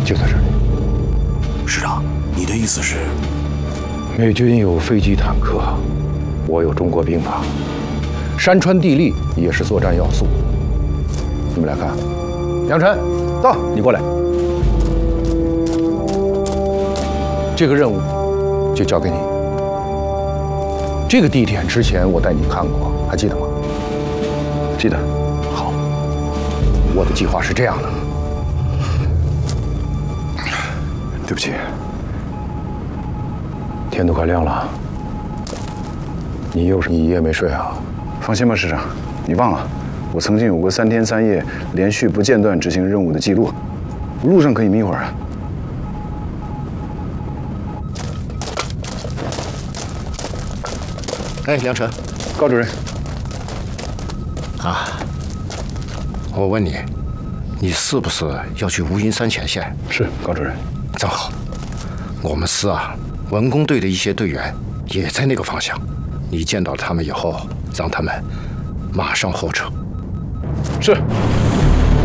就在这里。 师长，你的意思是？ 美军有飞机坦克，我有中国兵法，山川地利也是作战要素。你们来看，杨晨，到，你过来。这个任务就交给你。这个地点之前我带你看过，还记得吗？ 记得。 好，我的计划是这样的。 对不起。 天都快亮了，你又是一夜没睡啊？ 放心吧，师长，你忘了，我曾经有过3天3夜连续不间断执行任务的记录，路上可以眯会儿啊。 哎，梁晨， 高主任。 啊，我问你，你是不是要去无云山前线？ 是，高主任。 正好，我们司啊。文工队的一些队员也在那个方向，你见到他们以后，让他们马上后撤。 是。